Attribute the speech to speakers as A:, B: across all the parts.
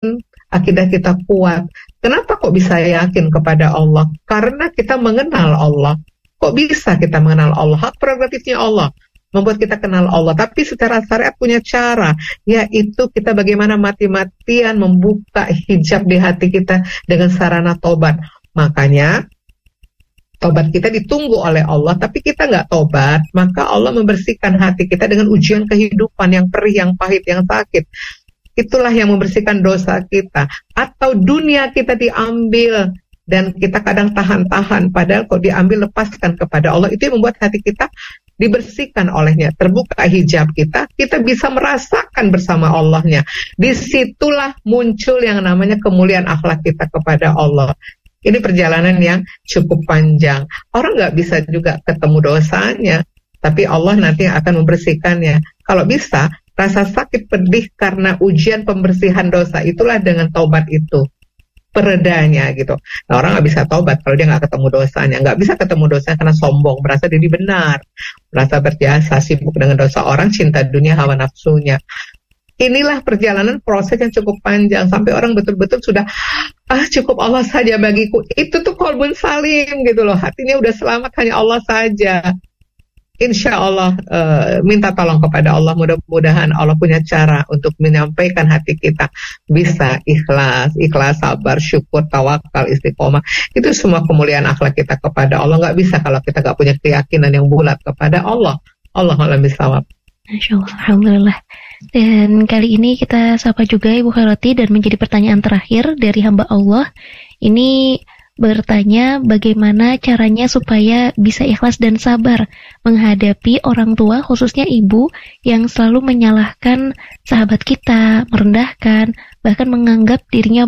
A: akidah kita kuat. Kenapa kok bisa yakin kepada Allah? Karena kita mengenal Allah. Kok bisa kita mengenal Allah? Hak prerogatifnya Allah membuat kita kenal Allah. Tapi secara syariat punya cara, yaitu kita bagaimana mati-matian membuka hijab di hati kita dengan sarana tobat. Makanya tobat kita ditunggu oleh Allah, tapi kita nggak tobat, maka Allah membersihkan hati kita dengan ujian kehidupan yang perih, yang pahit, yang sakit. Itulah yang membersihkan dosa kita. Atau dunia kita diambil dan kita kadang tahan-tahan, padahal kalau diambil lepaskan kepada Allah. Itu yang membuat hati kita dibersihkan olehnya. Terbuka hijab kita, kita bisa merasakan bersama Allahnya. Disitulah muncul yang namanya kemuliaan akhlak kita kepada Allah. Ini perjalanan yang cukup panjang. Orang nggak bisa juga ketemu dosanya, tapi Allah nanti akan membersihkannya. Kalau bisa, rasa sakit pedih karena ujian pembersihan dosa, itulah dengan taubat itu peredanya gitu. Nah, orang nggak bisa taubat kalau dia nggak ketemu dosanya. Nggak bisa ketemu dosanya karena sombong, merasa diri benar, merasa berjasa, sibuk dengan dosa orang, cinta dunia, hawa nafsunya. Inilah perjalanan proses yang cukup panjang sampai orang betul-betul sudah cukup Allah saja bagiku. Itu tuh qalbun salim gitu loh. Hatinya udah selamat, hanya Allah saja. Insya Allah minta tolong kepada Allah. Mudah-mudahan Allah punya cara untuk menyampaikan hati kita bisa ikhlas, sabar, syukur, tawakal, istiqomah. Itu semua kemuliaan akhlak kita kepada Allah. Nggak bisa kalau kita nggak punya keyakinan yang bulat kepada Allah. Allah a'lam bishawab.
B: Masya Allah, alhamdulillah. Dan kali ini kita sapa juga Ibu Khairati, dan menjadi pertanyaan terakhir dari hamba Allah. Ini bertanya bagaimana caranya supaya bisa ikhlas dan sabar menghadapi orang tua, khususnya ibu yang selalu menyalahkan sahabat kita, merendahkan, bahkan menganggap dirinya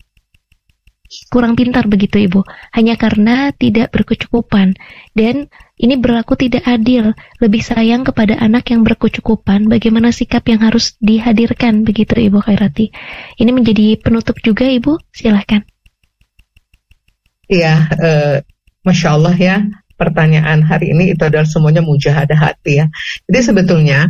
B: kurang pintar begitu Ibu, hanya karena tidak berkecukupan. Dan ini berlaku tidak adil, lebih sayang kepada anak yang berkecukupan. Bagaimana sikap yang harus dihadirkan begitu Ibu Khairati? Ini menjadi penutup juga Ibu, silahkan.
A: Iya, Masya Allah ya, pertanyaan hari ini itu adalah semuanya mujahadah hati ya. Jadi sebetulnya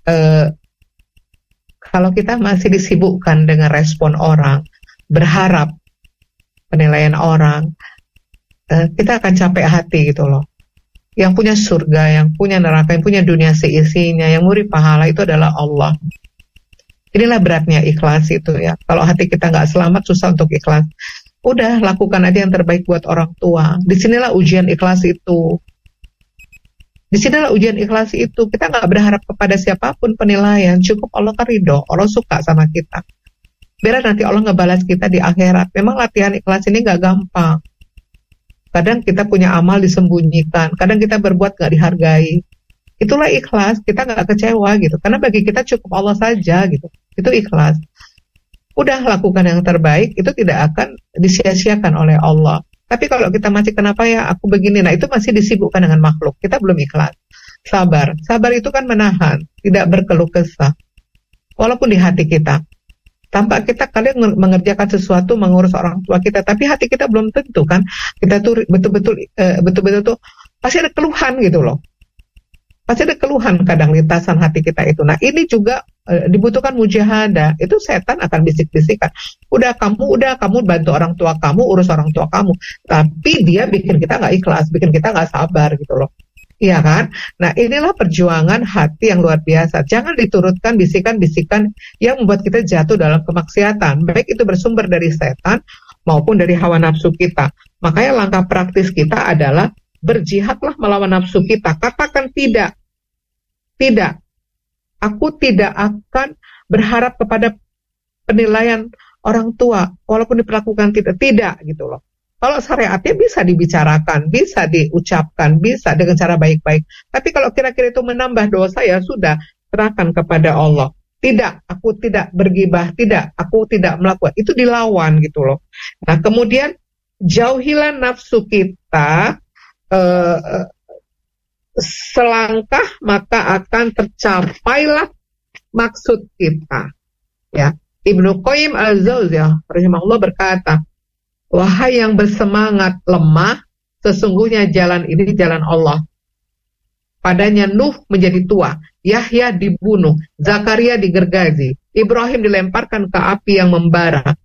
A: kalau kita masih disibukkan dengan respon orang, berharap penilaian orang, kita akan capek hati gitu loh. Yang punya surga, yang punya neraka, yang punya dunia seisinya, yang muri pahala itu adalah Allah. Inilah beratnya ikhlas itu ya. Kalau hati kita nggak selamat, susah untuk ikhlas. Udah, lakukan aja yang terbaik buat orang tua. Disinilah ujian ikhlas itu. Disinilah ujian ikhlas itu. Kita nggak berharap kepada siapapun penilaian. Cukup Allah kan ridho, Allah suka sama kita. Biar nanti Allah ngebalas kita di akhirat. Memang latihan ikhlas ini nggak gampang. Kadang kita punya amal disembunyikan, kadang kita berbuat gak dihargai. Itulah ikhlas, kita gak kecewa gitu. Karena bagi kita cukup Allah saja gitu. Itu ikhlas. Udah, lakukan yang terbaik, itu tidak akan disia-siakan oleh Allah. Tapi kalau kita masih kenapa ya aku begini, nah itu masih disibukkan dengan makhluk. Kita belum ikhlas. Sabar itu kan menahan, tidak berkeluh kesah. Walaupun di hati kita, tanpa kita kalian mengerjakan sesuatu, mengurus orang tua kita, tapi hati kita belum tentu kan. Kita tuh betul-betul tuh pasti ada keluhan gitu loh. Pasti ada keluhan kadang lintasan hati kita itu. Nah ini juga dibutuhkan mujahadah. Itu setan akan bisik-bisikan. Udah kamu bantu orang tua kamu, urus orang tua kamu. Tapi dia bikin kita nggak ikhlas, bikin kita nggak sabar gitu loh. Iya kan? Nah inilah perjuangan hati yang luar biasa. Jangan diturutkan bisikan-bisikan yang membuat kita jatuh dalam kemaksiatan, baik itu bersumber dari setan maupun dari hawa nafsu kita. Makanya langkah praktis kita adalah berjihadlah melawan nafsu kita. Katakan tidak. Aku tidak akan berharap kepada penilaian orang tua walaupun diperlakukan tidak gitu loh. Kalau syariatnya bisa dibicarakan, bisa diucapkan, bisa dengan cara baik-baik. Tapi kalau kira-kira itu menambah dosa, ya sudah, serahkan kepada Allah. Tidak, aku tidak bergibah, tidak, aku tidak melakukan. Itu dilawan gitu loh. Nah kemudian jauhilah nafsu kita, selangkah maka akan tercapailah maksud kita. Ya, Ibnu Qayyim al-Jauziyah rahimahullah berkata, wahai yang bersemangat lemah, sesungguhnya jalan ini jalan Allah. Padanya Nuh menjadi tua, Yahya dibunuh, Zakaria digergaji, Ibrahim dilemparkan ke api yang membara,